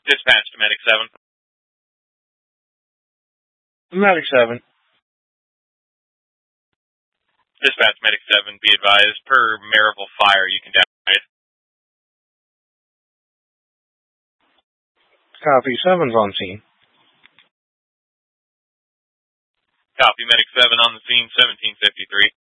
Dispatch to Medic 7. Medic 7. Dispatch Medic 7, be advised, per Maryville fire, you can downgrade. Copy, 7's on scene. Copy, Medic 7 on the scene, 1753.